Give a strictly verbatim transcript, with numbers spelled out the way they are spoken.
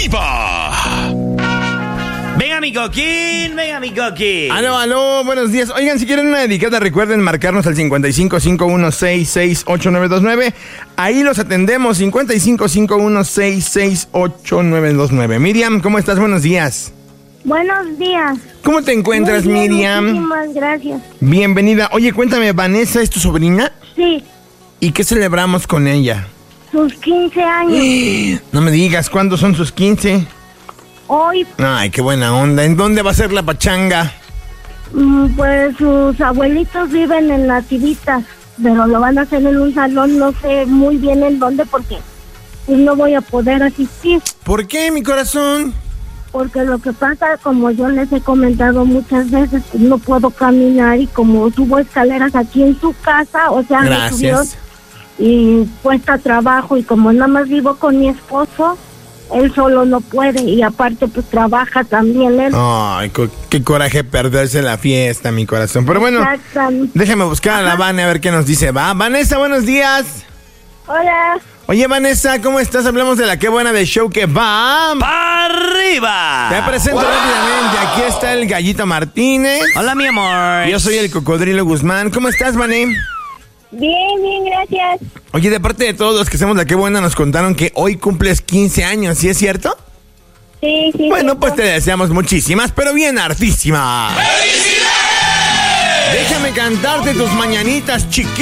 arriba. Venga, mi coquín, venga, mi coquín. Aló, aló, buenos días. Oigan, si quieren una dedicada, recuerden marcarnos al cincuenta y cinco, cincuenta y uno, sesenta y seis, ochenta y nueve veintinueve. Ahí los atendemos, cincuenta y cinco, cincuenta y uno, sesenta y seis, ochenta y nueve veintinueve. Miriam, ¿cómo estás? Buenos días. Buenos días. ¿Cómo te encuentras, Muy bien, Miriam? Muchísimas gracias. Bienvenida. Oye, cuéntame, ¿Vanessa es tu sobrina? Sí, ¿Y qué celebramos con ella? sus quince años. No me digas, ¿cuándo son sus quince? Hoy, Ay, qué buena onda. ¿En dónde va a ser la pachanga? mm, pues sus abuelitos viven en Nativitas, pero lo van a hacer en un salón, no sé muy bien en dónde porque pues, no voy a poder asistir. ¿Por qué, mi corazón? Porque lo que pasa, como yo les he comentado muchas veces, pues, no puedo caminar y como tuvo escaleras aquí en su casa, o sea, me subieron Gracias. y cuesta trabajo y como nada más vivo con mi esposo, él solo no puede y aparte pues trabaja también él. Ay, co- qué coraje perderse la fiesta, mi corazón. Pero bueno, Exactamente. déjame buscar a la Vane a ver qué nos dice. Va, Vanessa, buenos días. Hola. Oye, Vanessa, ¿cómo estás? Hablamos de la qué buena de show que va. ¡Arriba! Te presento rápidamente. Aquí está el Gallito Martínez. Hola, mi amor. Yo soy el Cocodrilo Guzmán. ¿Cómo estás, Vané? Bien, bien, gracias. Oye, de parte de todos los que hacemos la qué buena, nos contaron que hoy cumples quince años, ¿sí es cierto? Sí, sí. Bueno, pues te deseamos muchísimas, pero bien hartísimas. ¡Felicidades! Déjame cantarte tus mañanitas, chiquitas.